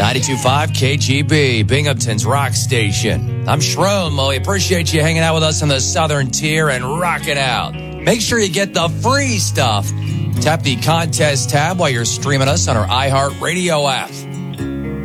92.5 KGB, Binghamton's rock station. I'm Shrome. We appreciate you hanging out with us on the Southern Tier and rocking out. Make sure you get the free stuff. Tap the contest tab while you're streaming us on our iHeartRadio app.